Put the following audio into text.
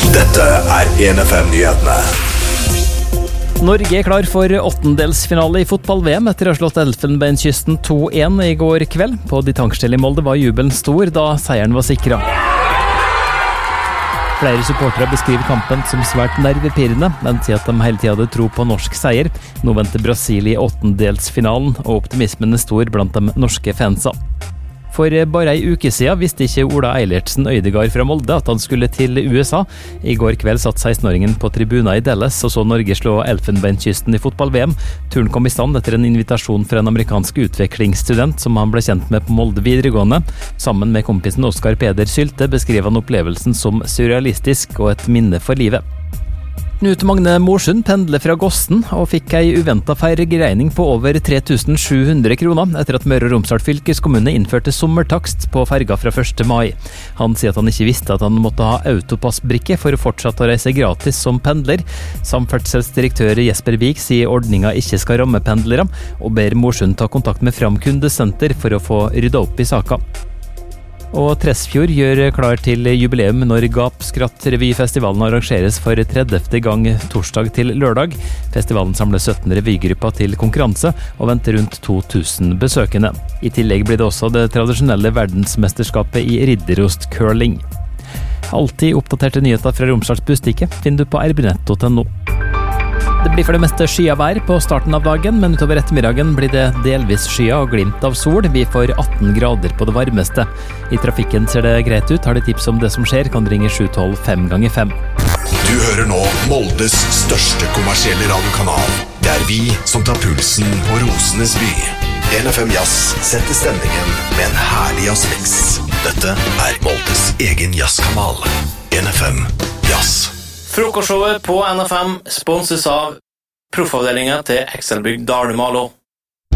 Dette 1FM-nyhetene. Norge klar for åttendelsfinale i fotball-VM etter å ha slått Elfenbenskysten 2-1 i går kveld. På De Tankstell i Molde var jubelen stor da seieren var sikret. Flere supportere beskriver kampen som svært nervepirrende, men sier at de hele tiden hadde tro på norsk seier. Nå venter Brasil i åttendelsfinalen, og optimismen er stor blant de norske fansa. For bare en uke siden visste ikke Ola Eilertsen Øydegard fra Molde at han skulle til USA. I går kveld satt 16-åringen på tribuner i Dallas og så Norge slå Elfenbenskysten i fotball-VM. Turen kom i stand etter en invitasjon fra en amerikansk utvekslingsstudent som han ble kjent med på Molde videregående. Sammen med kompisen Oskar Peder Sylte beskrev han opplevelsen som surrealistisk og et minne for livet. Knut Magne Morsund pendler fra Gossen og fikk ei uventet fergeregning på over 3700 kroner etter at Møre og Romsdal fylkeskommune innførte sommertakst på ferga fra 1. mai. Han sier at han ikke visste at han måtte ha autopassbrikke for å fortsette å reise gratis som pendler. Samferdselsdirektør Jesper Vik sier ordninga ikke skal ramme pendlere, og ber Morsund ta kontakt med Fram kundesenter for å få rydda opp i saka. Og Tresfjord gjør klar til jubileum når Gap Skratt revyfestivalen arrangeres for 30. gang torsdag til lørdag. Festivalen samler 17 revygrupper til konkurranse og venter rundt 2000 besøkende. I tillegg blir det også det tradisjonelle verdensmesterskapet i ridderost-curling. Alltid oppdaterte nyheter fra Romsdals Bustikke finner du på rbnett.no. Det blir for det meste skyavær på starten av dagen, men utover ettermiddagen blir det delvis skya og glimt av sol. Vi får 18 grader på det varmeste. I trafikken ser det greit ut. Har du tips om det som skjer, kan du ringe 712 5x5. Du hører nå Moldes største kommersielle radiokanal. Det er vi som tar pulsen på Rosenes by. 1FM Jazz setter stemningen med en herlig jazzmix. Dette er Moldes egen jazzkanal. 1FM Jazz. Frokostshowet på NFM sponses av proffavdelingen til Excelbygg Dalumalo.